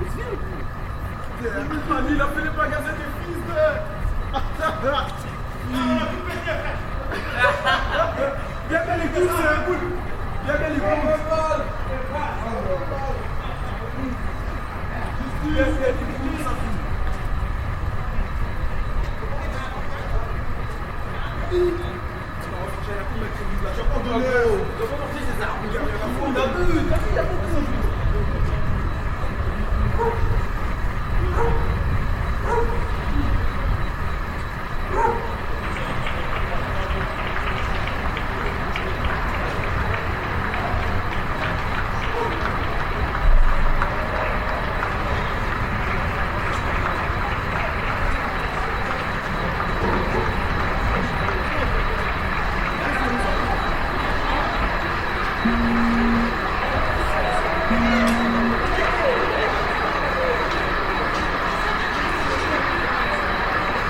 Il a fait les magasins des fils de... Viens bien les coups, c'est un coup. Viens bien les coups.